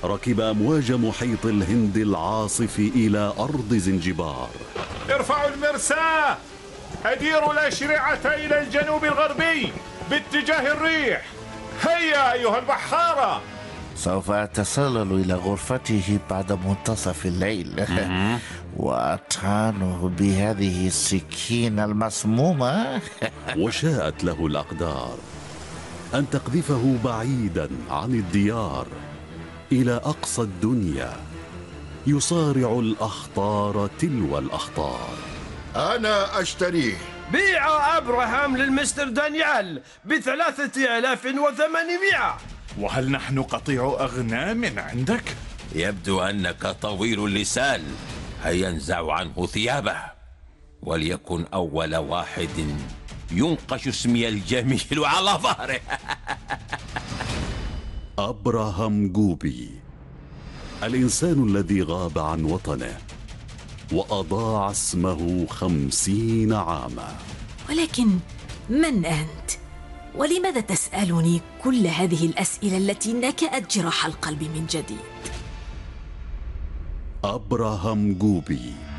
ركب أمواج محيط الهند العاصف إلى أرض زنجبار. ارفعوا المرساة، أديروا الأشرعة إلى الجنوب الغربي باتجاه الريح. هيا أيها البحارة. سوف أتسلل إلى غرفته بعد منتصف الليل وأطعنه بهذه السكينة المسمومة. وشاءت له الأقدار أن تقذفه بعيدا عن الديار إلى أقصى الدنيا، يصارع الأخطار تلو الأخطار. أنا أشتريه. بيع أبراهام للمستر دانيال ب3800. وهل نحن قطيع أغنام عندك؟ يبدو أنك طويل اللسان. هيا انزع عنه ثيابه وليكن أول واحد ينقش اسمي الجميل على ظهره. أبراهام جوبي، الإنسان الذي غاب عن وطنه وأضاع اسمه 50 عاما. ولكن من أنت؟ ولماذا تسألني كل هذه الأسئلة التي نكأت جراح القلب من جديد؟ أبراهام جوبي